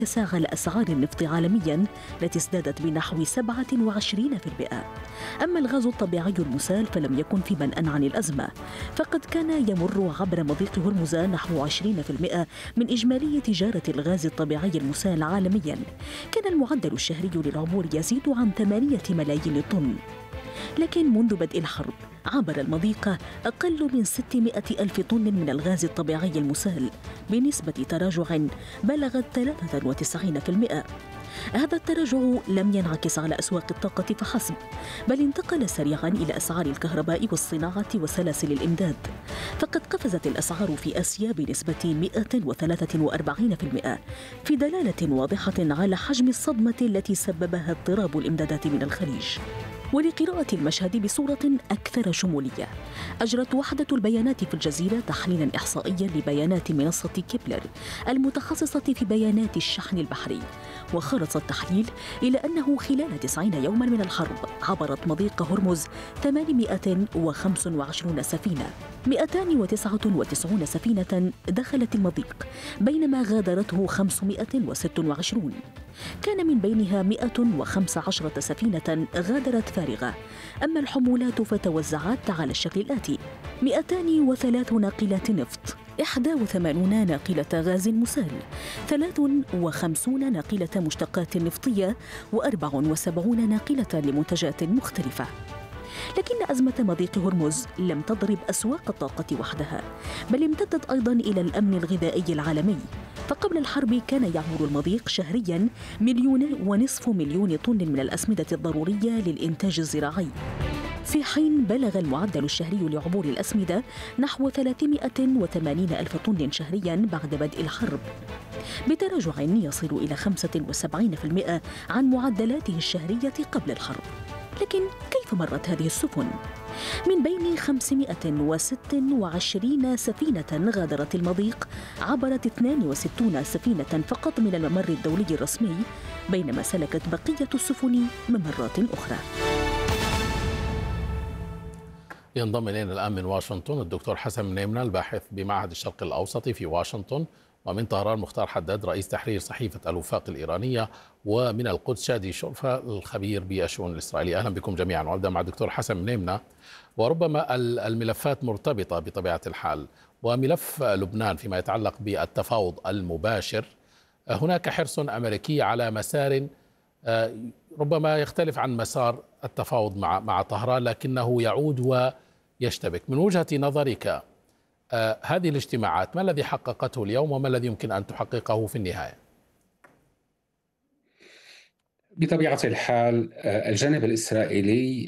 تساغل أسعار النفط عالمياً التي ازدادت بنحو 27%. أما الغاز الطبيعي المسال فلم يكن في منأى عن الأزمة، فقد كان يمر عبر مضيق هرمز نحو 20% من إجمالي تجارة الغاز الطبيعي المسال عالمياً. كان المعدل الشهري للعبور يزيد عن 8 ملايين طن. لكن منذ بدء الحرب عبر المضيق أقل من 600 ألف طن من الغاز الطبيعي المسال بنسبة تراجع بلغت 93%. هذا التراجع لم ينعكس على أسواق الطاقة فحسب، بل انتقل سريعا إلى أسعار الكهرباء والصناعة وسلاسل الإمداد، فقد قفزت الأسعار في آسيا بنسبة 143%، في دلالة واضحة على حجم الصدمة التي سببها اضطراب الإمدادات من الخليج. ولقراءة المشهد بصورة أكثر شمولية، أجرت وحدة البيانات في الجزيرة تحليلاً إحصائياً لبيانات منصة كيبلر المتخصصة في بيانات الشحن البحري، وخلص التحليل إلى أنه خلال 90 يوماً من الحرب عبرت مضيق هرمز 825 سفينة، 299 سفينة دخلت المضيق بينما غادرته 526. كان من بينها 115 سفينة غادرت فارغة. أما الحمولات فتوزعت على الشكل الآتي: 203 ناقلات نفط، 81 ناقلة غاز مسال، 53 ناقلة مشتقات نفطية، و74 ناقلة لمنتجات مختلفة. لكن أزمة مضيق هرمز لم تضرب أسواق الطاقة وحدها، بل امتدت أيضاً إلى الأمن الغذائي العالمي. فقبل الحرب كان يعبر المضيق شهرياً 1.5 مليون طن من الأسمدة الضرورية للإنتاج الزراعي، في حين بلغ المعدل الشهري لعبور الأسمدة نحو 380 ألف طن شهرياً بعد بدء الحرب، بتراجع يصل إلى 75% عن معدلاته الشهرية قبل الحرب. لكن كيف مرت هذه السفن؟ من بين 526 سفينة غادرت المضيق، عبرت 62 سفينة فقط من الممر الدولي الرسمي، بينما سلكت بقية السفن ممرات أخرى. ينضم إلينا الآن من واشنطن الدكتور حسن منيمنة، الباحث بمعهد الشرق الأوسط في واشنطن، ومن طهران مختار حداد رئيس تحرير صحيفة الوفاق الإيرانية، ومن القدس شادي شرفة الخبير بالشؤون الإسرائيلية. أهلا بكم جميعا. وأبدأ مع الدكتور حسن منيمنة، وربما الملفات مرتبطة بطبيعة الحال، وملف لبنان فيما يتعلق بالتفاوض المباشر، هناك حرص أمريكي على مسار ربما يختلف عن مسار التفاوض مع طهران، لكنه يعود ويشتبك. من وجهة نظرك هذه الاجتماعات ما الذي حققته اليوم وما الذي يمكن أن تحققه في النهاية؟ بطبيعة الحال الجانب الإسرائيلي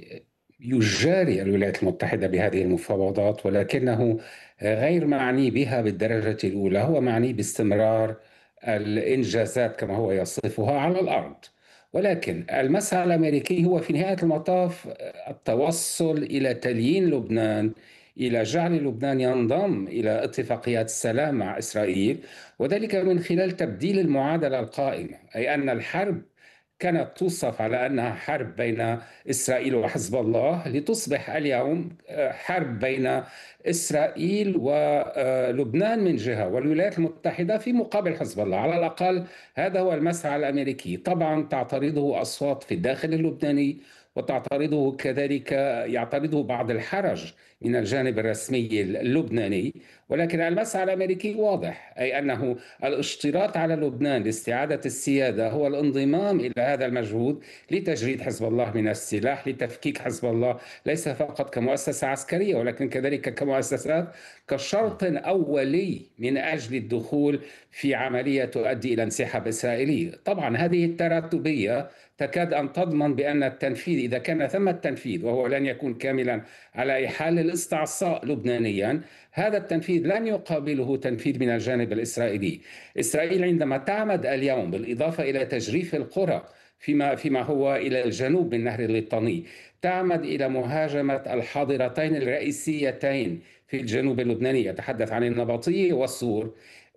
يجاري الولايات المتحدة بهذه المفاوضات، ولكنه غير معني بها بالدرجة الأولى، هو معني باستمرار الإنجازات كما هو يصفها على الأرض. ولكن المسعى الأمريكي هو في نهاية المطاف التوصل إلى تليين لبنان، إلى جعل لبنان ينضم إلى اتفاقيات السلام مع إسرائيل، وذلك من خلال تبديل المعادلة القائمة، أي أن الحرب كانت توصف على أنها حرب بين إسرائيل وحزب الله، لتصبح اليوم حرب بين إسرائيل ولبنان من جهة والولايات المتحدة في مقابل حزب الله. على الأقل هذا هو المسعى الأمريكي. طبعا تعترضه أصوات في الداخل اللبناني، وتعترضه كذلك يعترضه بعض الحرج من الجانب الرسمي اللبناني، ولكن المسعى الأمريكي واضح، أي أنه الاشتراط على لبنان لاستعادة السيادة هو الانضمام إلى هذا المجهود لتجريد حزب الله من السلاح، لتفكيك حزب الله ليس فقط كمؤسسة عسكرية ولكن كذلك كمؤسسات، كشرط أولي من أجل الدخول في عملية تؤدي إلى انسحاب إسرائيلي. طبعا هذه التراتبية تكاد أن تضمن بأن التنفيذ، إذا كان ثم التنفيذ وهو لن يكون كاملا على أي حال الاستعصاء لبنانيا، هذا التنفيذ لن يقابله تنفيذ من الجانب الإسرائيلي. إسرائيل عندما تعمد اليوم بالإضافة إلى تجريف القرى فيما هو إلى الجنوب من نهر الليطاني، تعمد إلى مهاجمة الحاضرتين الرئيسيتين في الجنوب اللبناني، يتحدث عن النبطية والصور،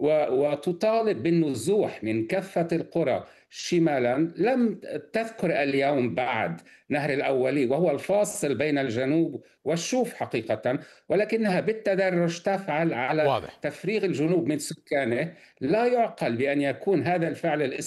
وتطالب بالنزوح من كافة القرى شمالا. لم تذكر اليوم بعد نهر الأولي وهو الفاصل بين الجنوب والشوف حقيقة، ولكنها بالتدرج تفعل على واضح. تفريغ الجنوب من سكانه. لا يعقل بأن يكون هذا الفعل